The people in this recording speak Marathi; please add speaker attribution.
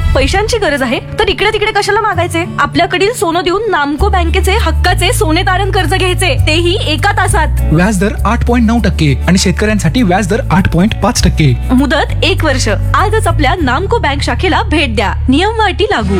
Speaker 1: पैशांची गरज आहे तर इकडे तिकडे कशाला मागायचे? आपल्याकडील सोनं देऊन नामको बँकेचे हक्काचे सोने तारण कर्ज घ्यायचे, तेही एका तासात.
Speaker 2: व्याजदर 8.9% आणि शेतकऱ्यांसाठी व्याजदर 8.5%.
Speaker 1: मुदत 1 वर्ष. आजच आपल्या नामको बँक शाखेला भेट द्या. नियम व अटी लागू.